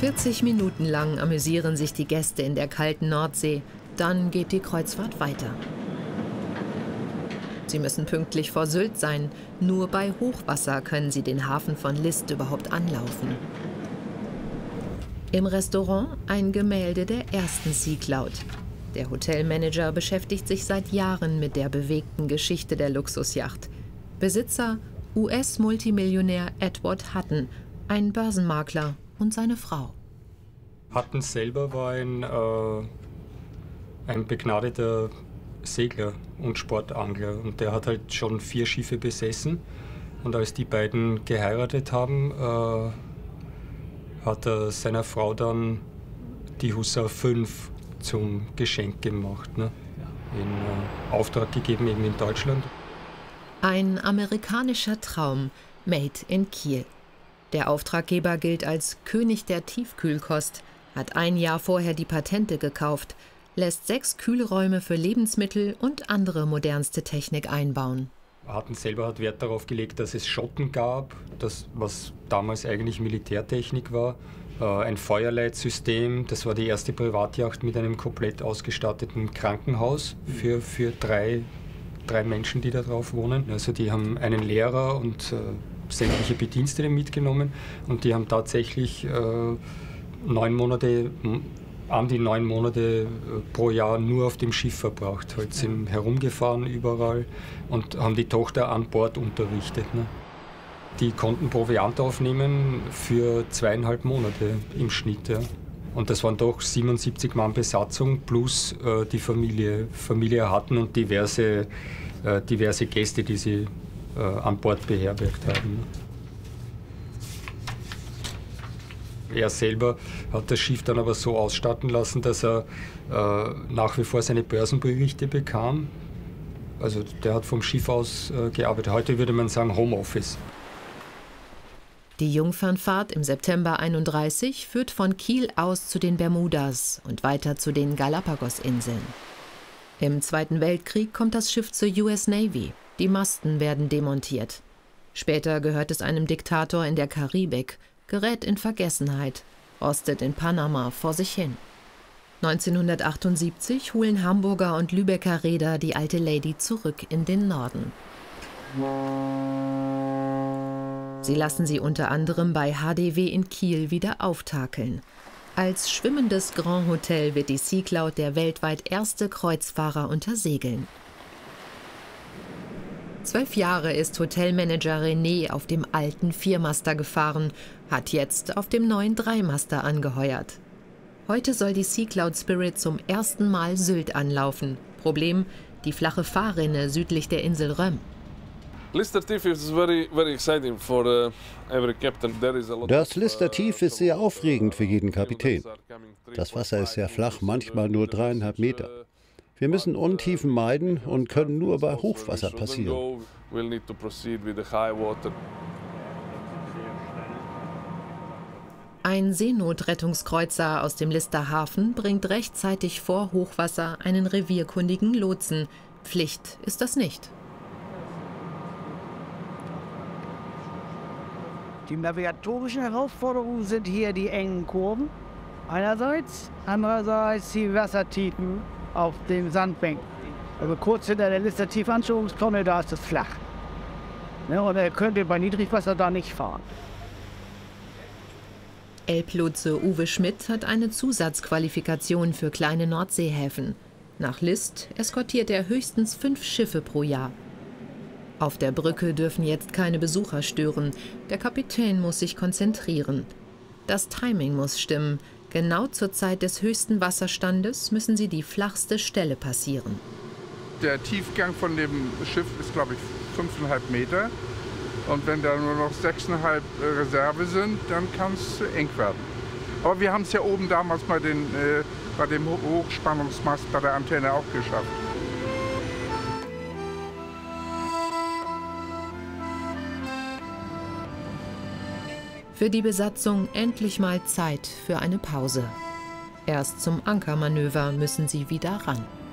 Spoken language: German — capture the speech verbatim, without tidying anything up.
vierzig Minuten lang amüsieren sich die Gäste in der kalten Nordsee. Dann geht die Kreuzfahrt weiter. Sie müssen pünktlich vor Sylt sein. Nur bei Hochwasser können sie den Hafen von List überhaupt anlaufen. Im Restaurant ein Gemälde der ersten Sea Cloud. Der Hotelmanager beschäftigt sich seit Jahren mit der bewegten Geschichte der Luxusjacht. Besitzer U S-Multimillionär Edward Hutton, ein Börsenmakler und seine Frau. Hutton selber war ein, äh, ein begnadeter Segler und Sportangler. Und der hat halt schon vier Schiffe besessen. Und als die beiden geheiratet haben, äh, hat er seiner Frau dann die Hussar fünf zum Geschenk gemacht, ne? In äh, Auftrag gegeben, eben in Deutschland. Ein amerikanischer Traum, made in Kiel. Der Auftraggeber gilt als König der Tiefkühlkost, hat ein Jahr vorher die Patente gekauft, lässt sechs Kühlräume für Lebensmittel und andere modernste Technik einbauen. Hutton selber hat Wert darauf gelegt, dass es Schotten gab, das, was damals eigentlich Militärtechnik war. Ein Feuerleitsystem, das war die erste Privatjacht mit einem komplett ausgestatteten Krankenhaus für, für drei, drei Menschen, die da drauf wohnen. Also die haben einen Lehrer und äh, sämtliche Bedienstete mitgenommen und die haben tatsächlich äh, neun Monate, an die neun Monate pro Jahr nur auf dem Schiff verbracht. Halt sind herumgefahren überall und haben die Tochter an Bord unterrichtet. Ne? Die konnten Proviant aufnehmen für zweieinhalb Monate im Schnitt. Ja. Und das waren doch siebenundsiebzig Mann Besatzung plus äh, die Familie, Familie Hutton und diverse, äh, diverse Gäste, die sie äh, an Bord beherbergt haben. Er selber hat das Schiff dann aber so ausstatten lassen, dass er äh, nach wie vor seine Börsenberichte bekam. Also der hat vom Schiff aus äh, gearbeitet. Heute würde man sagen Homeoffice. Die Jungfernfahrt im September einunddreißig führt von Kiel aus zu den Bermudas und weiter zu den Galapagos-Inseln. Im Zweiten Weltkrieg kommt das Schiff zur U S Navy. Die Masten werden demontiert. Später gehört es einem Diktator in der Karibik, gerät in Vergessenheit, rostet in Panama vor sich hin. neunzehnhundertachtundsiebzig holen Hamburger und Lübecker Reeder die alte Lady zurück in den Norden. Sie lassen sie unter anderem bei H D W in Kiel wieder auftakeln. Als schwimmendes Grand Hotel wird die Sea Cloud der weltweit erste Kreuzfahrer unter Segeln. Zwölf Jahre ist Hotelmanager René auf dem alten Viermaster gefahren, hat jetzt auf dem neuen Dreimaster angeheuert. Heute soll die Sea Cloud Spirit zum ersten Mal Sylt anlaufen. Problem: die flache Fahrrinne südlich der Insel Röm. Das Lister Tief ist sehr aufregend für jeden Kapitän. Das Wasser ist sehr flach, manchmal nur dreieinhalb Meter. Wir müssen Untiefen meiden und können nur bei Hochwasser passieren. Ein Seenotrettungskreuzer aus dem Lister Hafen bringt rechtzeitig vor Hochwasser einen revierkundigen Lotsen. Pflicht ist das nicht. Die navigatorischen Herausforderungen sind hier die engen Kurven einerseits, andererseits die Wassertiefen auf den Sandbänken. Also kurz hinter der Lister Tiefanschauungstunnel, da ist es flach. Ne, und er könnte bei Niedrigwasser da nicht fahren. Elblotse Uwe Schmidt hat eine Zusatzqualifikation für kleine Nordseehäfen. Nach List eskortiert er höchstens fünf Schiffe pro Jahr. Auf der Brücke dürfen jetzt keine Besucher stören. Der Kapitän muss sich konzentrieren. Das Timing muss stimmen. Genau zur Zeit des höchsten Wasserstandes müssen sie die flachste Stelle passieren. Der Tiefgang von dem Schiff ist, glaube ich, fünfeinhalb Meter. Und wenn da nur noch sechseinhalb Reserve sind, dann kann es eng werden. Aber wir haben es ja oben damals bei, den, äh, bei dem Hochspannungsmast bei der Antenne auch geschafft. Für die Besatzung endlich mal Zeit für eine Pause. Erst zum Ankermanöver müssen sie wieder ran.